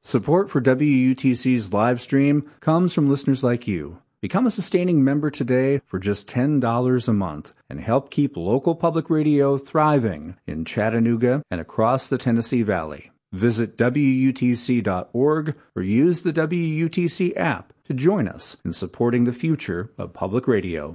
Support for WUTC's live stream comes from listeners like you. Become a sustaining member today for just $10 a month and help keep local public radio thriving in Chattanooga and across the Tennessee Valley. Visit WUTC.org or use the WUTC app to join us in supporting the future of public radio.